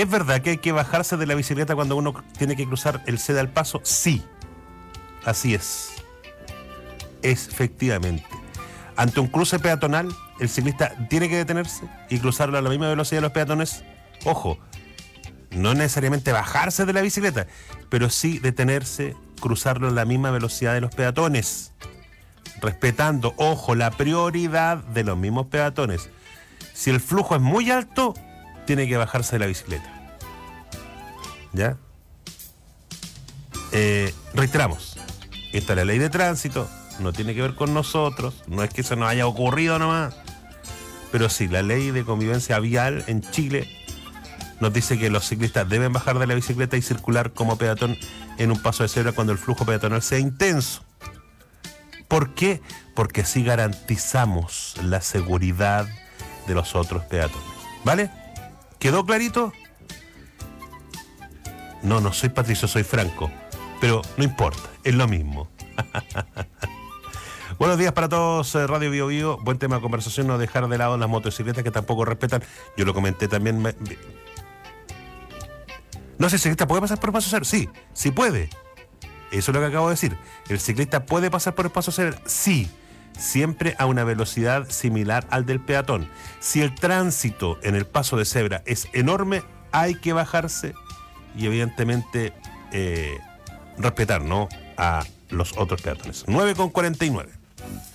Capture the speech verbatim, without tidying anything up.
¿Es verdad que hay que bajarse de la bicicleta cuando uno tiene que cruzar el ceda al paso? Sí, así es. Efectivamente. Ante un cruce peatonal, el ciclista tiene que detenerse y cruzarlo a la misma velocidad de los peatones. Ojo, no necesariamente bajarse de la bicicleta, pero sí detenerse, cruzarlo a la misma velocidad de los peatones, respetando, ojo, la prioridad de los mismos peatones. Si el flujo es muy alto, tiene que bajarse de la bicicleta. ¿Ya? Eh, reiteramos, esta es la ley de tránsito, no tiene que ver con nosotros, no es que eso nos haya ocurrido nomás, pero sí, la ley de convivencia vial en Chile nos dice que los ciclistas deben bajar de la bicicleta y circular como peatón en un paso de cebra cuando el flujo peatonal sea intenso. ¿Por qué? Porque así garantizamos la seguridad de los otros peatones. ¿Vale? ¿Quedó clarito? No, no soy Patricio, soy Franco. Pero no importa, es lo mismo. Buenos días para todos, Radio Bio Bio. Buen tema de conversación, no dejar de lado las motocicletas que tampoco respetan. Yo lo comenté también. Me... No sé, ¿el ciclista puede pasar por el paso cebra? Sí, sí puede. Eso es lo que acabo de decir. ¿El ciclista puede pasar por el paso cebra? Sí. Siempre a una velocidad similar al del peatón. Si el tránsito en el paso de cebra es enorme, hay que bajarse y evidentemente eh, respetar, ¿no?, a los otros peatones. nueve con cuarenta y nueve.